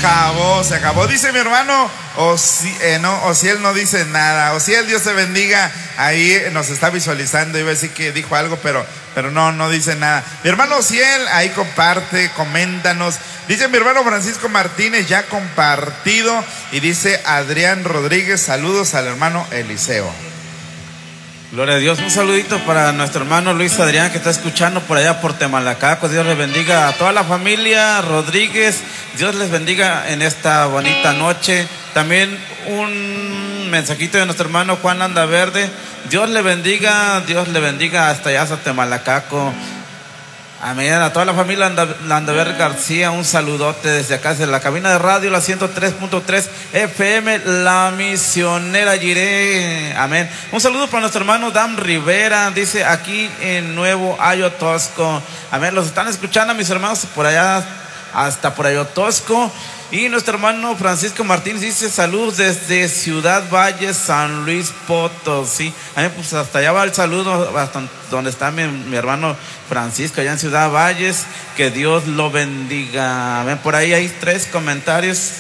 Se acabó. Dice mi hermano Ociel no dice nada. Ociel, Dios te bendiga. Ahí nos está visualizando. Iba a decir que dijo algo, pero no dice nada. Mi hermano Ociel, ahí comparte, coméntanos. Dice mi hermano Francisco Martínez, ya compartido. Y dice Adrián Rodríguez, saludos al hermano Eliseo. Gloria a Dios, un saludito para nuestro hermano Luis Adrián que está escuchando por allá por Temalacaco. Dios les bendiga a toda la familia Rodríguez. Dios les bendiga en esta bonita noche. También un mensajito de nuestro hermano Juan Landaverde. Dios le bendiga hasta allá, hasta Temalacaco. Amén. A toda la familia Landaverde García, un saludote desde acá, desde la cabina de radio, la 103.3 FM, la misionera Jiré. Amén. Un saludo para nuestro hermano Dan Rivera, dice aquí en Nuevo Ayotosco. Amén. Los están escuchando mis hermanos por allá, hasta por Ayotosco. Y nuestro hermano Francisco Martínez dice saludos desde Ciudad Valle, San Luis Potosí. Amén, pues hasta allá va el saludo, hasta donde está mi hermano Francisco, allá en Ciudad Valles. Que Dios lo bendiga. Amén, por ahí hay 3 comentarios.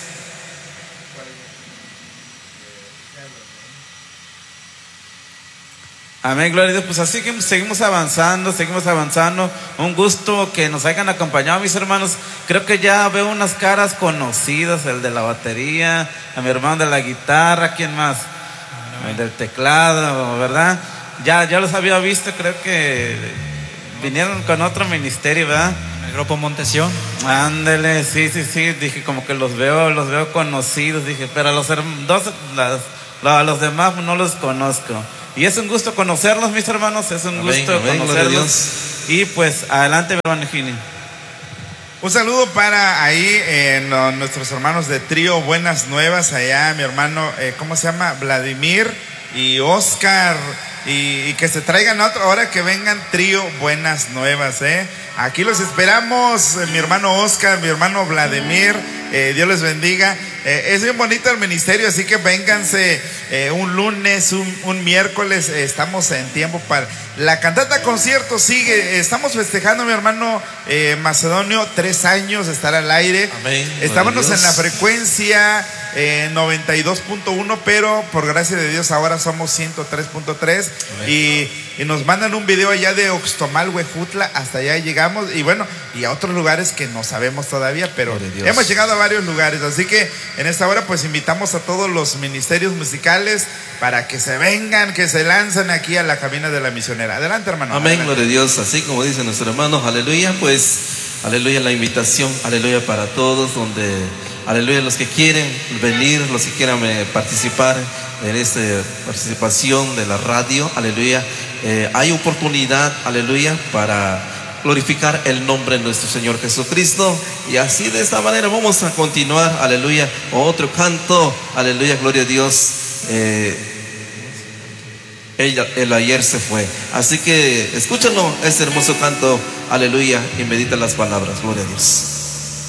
Amén, gloria a Dios. Pues así que seguimos avanzando. Un gusto que nos hayan acompañado, mis hermanos. Creo que ya veo unas caras conocidas, el de la batería, a mi hermano de la guitarra, ¿quién más? El del teclado, ¿verdad? Ya los había visto, creo que vinieron con otro ministerio, ¿verdad? El grupo Montesión. Ándele, sí, dije como que los veo conocidos, dije, pero a los demás no los conozco. Y es un gusto conocerlos, mis hermanos, es un gusto conocerlos. Y pues, adelante, mi hermano Gini. Un saludo para ahí nuestros hermanos de Trío Buenas Nuevas, allá mi hermano, ¿cómo se llama? Vladimir y Oscar. Y que se traigan otro, ahora que vengan Trío Buenas Nuevas, Aquí los esperamos, mi hermano Oscar, mi hermano Vladimir, Dios les bendiga. Es bien bonito el ministerio, así que vénganse un lunes, un miércoles, estamos en tiempo para la cantata concierto. Sigue, estamos festejando, mi hermano Macedonio, 3 años de estar al aire. Amén. Estábamos en la frecuencia 92.1, pero por gracia de Dios ahora somos 103.3 y nos mandan un video allá de Oxtomal, Huejutla, hasta allá llegamos, y bueno, y a otros lugares que no sabemos todavía, pero hemos llegado a varios lugares, así que en esta hora pues invitamos a todos los ministerios musicales para que se vengan, que se lancen aquí a la cabina de la misionera. Adelante, hermano. Amén, adelante. Gloria a Dios, así como dicen nuestros hermanos, aleluya, pues, aleluya la invitación, aleluya para todos, donde, aleluya los que quieren venir, los que quieran participar en esta participación de la radio, aleluya, hay oportunidad, aleluya, para glorificar el nombre de nuestro Señor Jesucristo. Y así de esta manera vamos a continuar, aleluya, otro canto, aleluya, gloria a Dios. El ayer se fue, así que escúchalo, este hermoso canto, aleluya, y medita las palabras, gloria a Dios.